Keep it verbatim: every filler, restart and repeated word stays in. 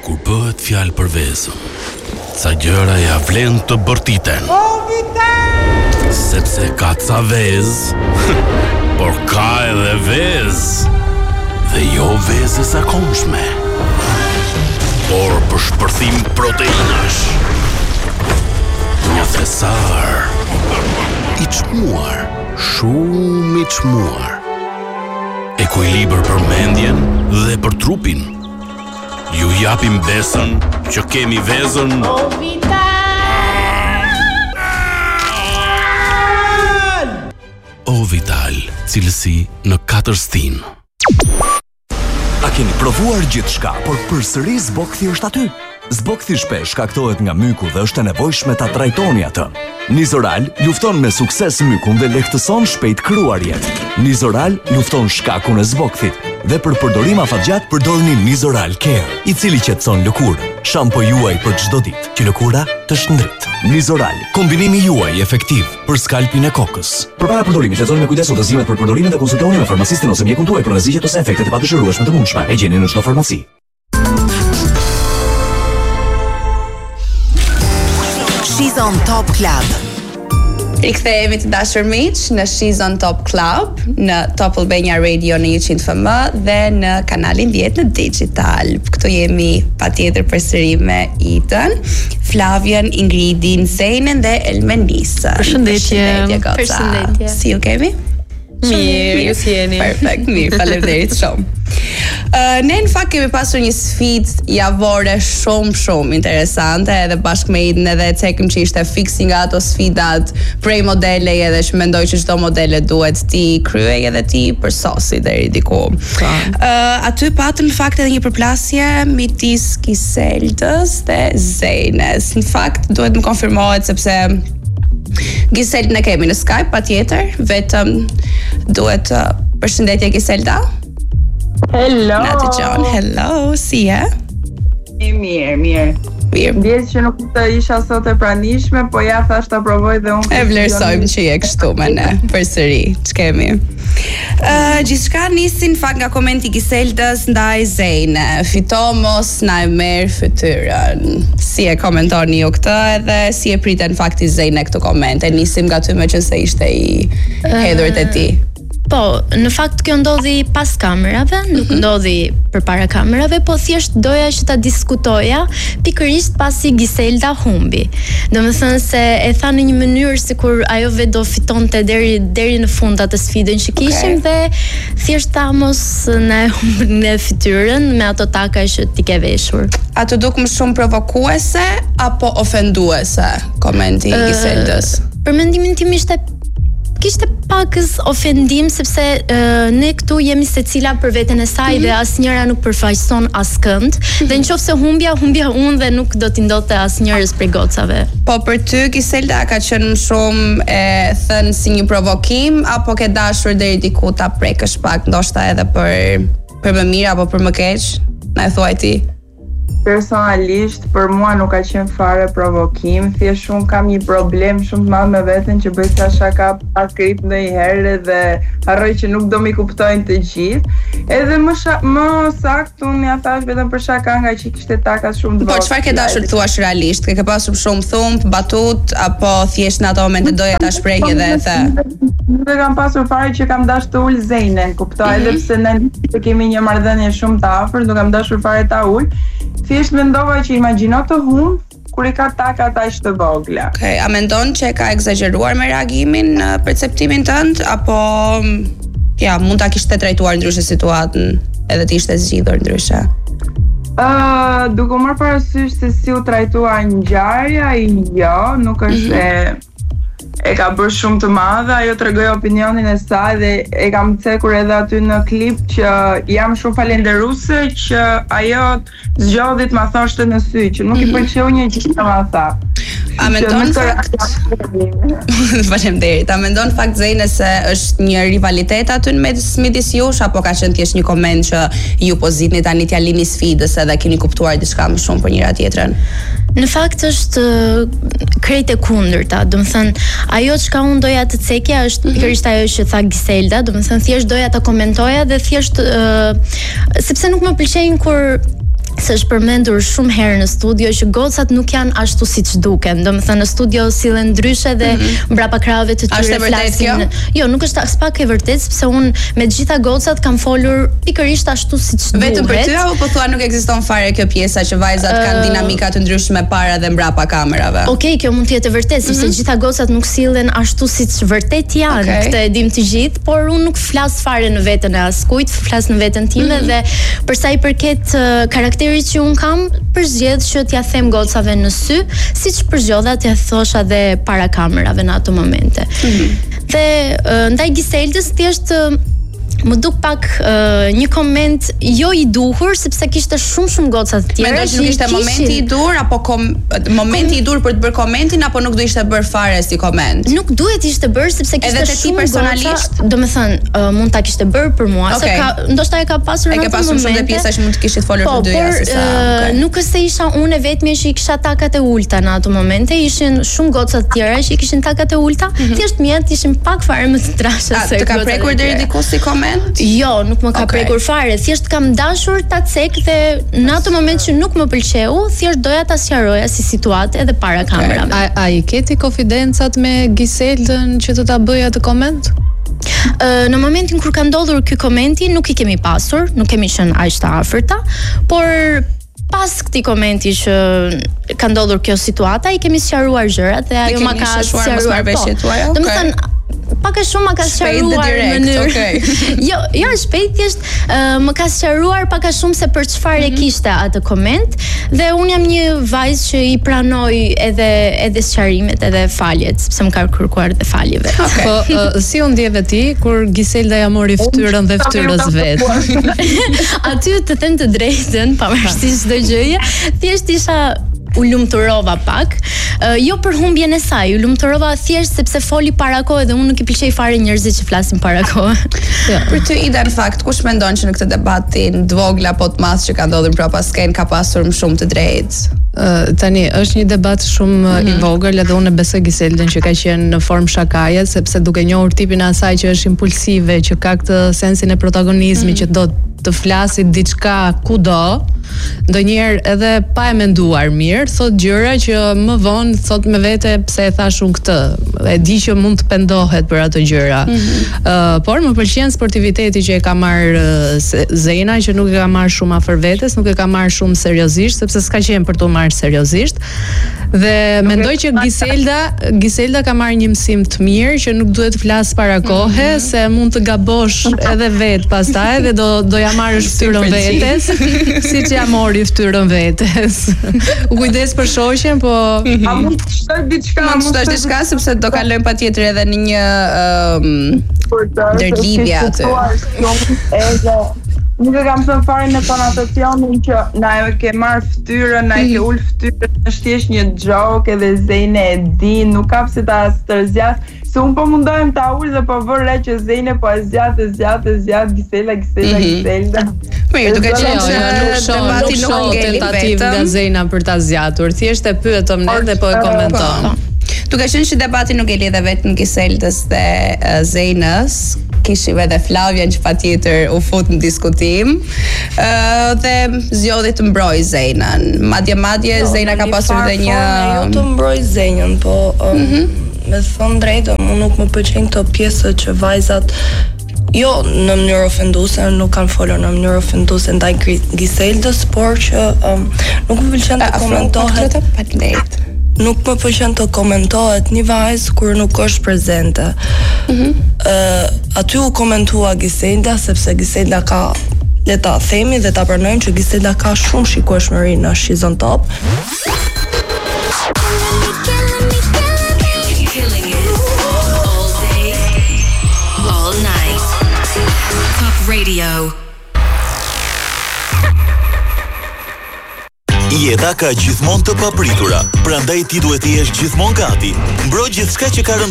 Kur bëhet fjalë për vezën, ca gjëra ja vlen të bërtiten. Sepse ka ca vezë, por ka edhe vezë. Dhe jo vezë e zakonshme, por për shpërthim proteinash. Një thesar i çmuar, shumë i çmuar. Ekuilibër për mendjen dhe për trupin. Ju japim besën që kemi vezën O Vital! O Vital, cilësi në katër stin. A keni provuar gjithçka, por përsëri zbokthi është aty? Zbokthi shpesh shkaktohet nga myku dhe është e nevojshme ta trajtoni atë. Nizoral lufton me sukses mykun dhe lehtëson shpejt kruarjet. Nizoral lufton shkakun e zbokthit. Dhe për përdorim afatgjat përdorni Nizoral Care, i cili qetëson lëkurën. Shampo juaj për çdo ditë, që lëkura të shndrit. Nizoral, kombinimi juaj efektiv për skalpin e kokës. Përpara përdorimit, lexoni me kujdes udhëzimet për përdorimin dhe konsultoni me farmacistin ose mjekun tuaj për rrezikët ose efektet e padëshirueshme të mundshme. E gjeni në çdo farmaci. She's on Top Club. Rikthehemi të dashur miq në She's on Top Club, në Top Albania Radio në njëqind F M dhe në kanalin dhjetë në digital. Këtu jemi patjetër përsëri me Itën, Flavian, Ingridin, Zeinen dhe Elmenisën. Përshëndetje. Goca. Përshëndetje. Si ju kemi? Mirë, ju si jeni? Perfekt, mirë, faleminderit shumë. Uh, ne në fakt kemi pasur një sfidë javore shumë shumë interesante, edhe bashkë me Idën edhe cekim që ishte fiksi nga ato sfidat prej modele edhe që mendoj që çdo modele duhet ti kryej edhe ti përsosi deri diku. Uh, aty patëm në fakt edhe një përplasje midis Giseldës dhe Zeines. Në fakt duhet më konfirmohet sepse Giseldën e kemi në Skype patjetër, vetëm duhet uh, përshëndetje Giselda. Hello. Natë John, hello, si e? Mirë, mirë. Mirë. Ndjes që nuk të isha sot e pranishme, po ja thash ta provoj dhe unë. E vlerësojmë që je kështu me ne, përsëri, ç'kemi. Uh, Gjithçka nisi në fakt nga komenti Giseldës ndaj Zeine. Fito mos na e merr fytyrën. Si e komentoni ju këtë edhe si e priten fakti Zeine këtë koment? E nisim nga ty me që se ishte i hedhurit e ti. Po, në fakt kjo ndodhi pas kamerave, nuk mm-hmm. ndodhi përpara kamerave, po thjesht doja që ta diskutoja pikërisht pasi Giselda humbi. Domethënë se e tha në një mënyrë sikur ajo vetë do fitonte deri deri në fund atë sfidën që kishim, okay. Dhe thjesht tha mos na e humbin në fytyrën me ato taka që ti ke veshur. A të duk më shumë provokuese apo ofenduese komenti i Giseldës? Për mendimin tim ishte kishte pakës ofendim sepse uh, ne këtu jemi secila për veten e saj mm-hmm. dhe asnjëra nuk përfaqëson askënd mm-hmm. dhe nëse humbja, humbja unë dhe nuk do t'i ndodhte asnjërës prej gocave. Po për ty Giselda ka qenë më shumë e thënë si një provokim apo ke dashur deri diku ta prekësh pak, ndoshta edhe për për më mirë apo për më keq? Na e thuaj ti. Personalisht për mua nuk ka qenë fare provokim, thjesht unë kam një problem shumë të madh me veten që bëj sa shaka pa skript ndonjëherë dhe harroj që nuk do mi kuptojnë të gjithë. Edhe më sha, më saktë unë ja thash vetëm për shaka nga që kishte takas shumë të vogla. Po çfarë ke dashur të thuash realisht? Ke ke pasur shumë thumb, batut apo thjesht në ato momente doja ta shprehje dhe e the? Nuk e kam pasur fare që kam dashur të ul Zeinen, kuptoj, mm-hmm. edhe pse ne kemi një marrëdhënie shumë të afërt, nuk kam dashur fare ta ul. Thjesht mendova që imagjino të humb kur i ka takat aq të vogla. Okej, okay, a mendon që ka egzageruar me reagimin në perceptimin tënd apo ja, mund ta kishte trajtuar ndryshe situatën edhe të ishte zgjidhur ndryshe? Ë, uh, duke marrë parasysh se si u trajtua ngjarja, jo, nuk është se e ka bërë shumë të madhe, ajo tregoi opinionin e saj dhe e kam cekur edhe aty në klip që jam shumë falenderuese që ajo zgjodhi të ma thoshte në sy që nuk mm-hmm. i pëlqeu një gjë që ma tha. A mendon fakt? Faleminderit. A mendon fakt Zeine se është një rivalitet aty në mes midis jush apo ka qenë thjesht një koment që ju po zgjidhni tani t'ja lini sfidës edhe keni kuptuar diçka më shumë për njëra tjetrën? Në fakt është krejt e kundërta, do të thënë ajo çka unë doja të cekja është pikërisht ajo që tha Giselda, do të thënë thjesht doja ta komentoja dhe thjesht uh, sepse nuk më pëlqejnë kur se është përmendur shumë herë në studio që gocat nuk janë ashtu siç duken. Domethënë në studio sillen ndryshe dhe mm-hmm. mbrapa krahave të tyre flasin. Jo, nuk është as pak e vërtetë, sepse unë me të gjitha gocat kam folur pikërisht ashtu siç duhet. Vetëm për ty apo po thua nuk ekziston fare kjo pjesa që vajzat uh, kanë dinamika të ndryshme para dhe mbrapa kamerave? Okej, okay, kjo mund të jetë e vërtetë, sepse mm-hmm. gjitha gocat nuk sillen ashtu siç vërtet janë. Okay. Këtë e dim të gjithë, por unë nuk flas fare në veten e askujt, flas në veten time mm-hmm. dhe për sa i përket uh, karakterit që un kam, përzgjedh që t'ja them gocave në sy, siç përzgjodha t'ja thosha dhe para kamerave në ato momente. Mm-hmm. Dhe uh, ndaj Giseldës thjesht uh, më duk pak uh, një koment jo i duhur, sepse kishte shumë shumë goca të tjera. Mendoj që nuk ishte momenti i dur apo kom, momenti kom... i dur për të bërë komentin apo nuk do ishte bërë fare si koment? Nuk duhet ishte bërë sepse kishte edhe shumë personalisht, goca, domethënë uh, mund ta kishte bërë për mua, okay. se ka ndoshta e ka pasur në atë moment. E ka pasur shumë pjesa që mund të kishit folur po, të dyja si sa. Uh, okay. Nuk është se isha unë vetëm që i kisha takat e ulta në ato momente, ishin shumë goca të tjera që i kishin takat e ulta, mm-hmm. thjesht mjet ishin pak fare më të trashë se. Të ka prekur deri diku si koment? Jo, nuk më ka okay. prekur fare, thjesht kam dashur ta cek dhe në atë moment që nuk më pëlqeu, thjesht doja ta sqaroja si situatë edhe para okay. kamerave. A, a i keti konfidencat me Giseldën që të ta bëja të koment? Uh, në momentin kur ka ndodhur ky komenti, nuk i kemi pasur, nuk kemi qenë aq të afërta, por pas këtij komenti që ka ndodhur kjo situata, i kemi sqaruar gjërat dhe ajo ma ka sqaruar veshjet tuaja. Okay. Domethënë pak a shumë ma ka sqaruar në mënyrë. Okay. jo, jo shpejt thjesht uh, më ka sqaruar pak a shumë se për çfarë mm-hmm. kishte atë koment dhe unë jam një vajzë që i pranoj edhe edhe sqarimet edhe faljet, sepse më ka kërkuar edhe falje vet. Okay. Po uh, si u ndjeve ti kur Giselda ja mori fytyrën dhe fytyrës vet? Aty të them të drejtën, pavarësisht çdo gjëje, thjesht isha u lumturova pak, uh, jo për humbjen e saj, u lumturova thjesht sepse foli para kohë dhe unë nuk i pëlqej fare njerëzit që flasin para kohë. Ja. Për ty Ida, në fakt, kush mendon që në këtë debatin të vogël apo të madh që ka ndodhur mbrapa sken ka pasur më shumë të drejtë? Uh, tani është një debat shumë mm-hmm. i vogël edhe unë besoj Giseldën që ka qenë në formë shakaje, sepse duke njohur tipin e asaj që është impulsive, që ka këtë sensin e protagonizmit, mm-hmm. që do të flasit diçka kudo, ndonjëherë edhe pa e menduar mirë, thot gjëra që më vonë thot me vete pse e thash unë këtë. E di që mund të pendohet për ato gjëra. Mm-hmm. Uh, por më pëlqen sportiviteti që e ka marr uh, Zena, që nuk e ka marr shumë afër vetes, nuk e ka marr shumë seriozisht, sepse s'ka qenë për të marrë seriozisht. Dhe mendoj që Giselda, Giselda ka marrë një mësim të mirë që nuk duhet të flas para kohe, mm-hmm. se mund të gabosh edhe vet pastaj dhe do do ja marrësh fytyrën vetes, siç ja mori fytyrën vetes. U kujdes për shoqen, po a mund të shtoj diçka, mund të shtoj diçka sepse do kalojmë patjetër edhe në një um, ndërlidhje aty. Edhe nuk e kam thënë fare në konotacionin që na e ke marr fytyrën, na e ke ul fytyrën, është thjesht një joke edhe Zene e di, nuk ka pse ta stërzjas. Se unë po mundohem ta ul dhe po vër re që Zene po e zgjat, e zgjat, e zgjat, Gisela, Gisela, Giselda. Mirë, duke qenë që debati nuk ngeli tentativë nga Zena për ta zgjatur, thjesht e pyetëm ne dhe po e komenton. Duke qenë që debati nuk ngeli edhe vetëm Giseldës dhe Zenës, kishim edhe Flavian që patjetër u fut në diskutim uh, dhe zgjodhi të mbroj Zenën. Madje madje no, Zena ka pasur edhe një jo të mbroj Zenën, po um, mm-hmm. me thënë drejtë, unë nuk më pëlqejnë këto pjesë që vajzat jo në mënyrë ofenduese, nuk kanë folur në mënyrë ofenduese ndaj Giseldës, por që um, nuk më pëlqen të komentohet pa lehtë. Nuk më pëlqen të komentohet një vajzë kur nuk është prezente. Mm-hmm. Uh, aty u komentua Giselda sepse Giselda ka, le ta themi dhe ta pranojmë që Giselda ka shumë shikueshmëri në She's on Top. Radio. Jeta ka gjithmonë të papritura, prandaj ti duhet të jesh gjithmonë gati. Mbro gjithçka që ka rënë